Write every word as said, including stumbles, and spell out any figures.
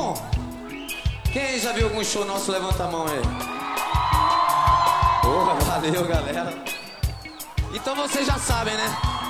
Bom, quem já viu algum show nosso, levanta a mão aí. Porra, valeu, galera. Então vocês já sabem, né?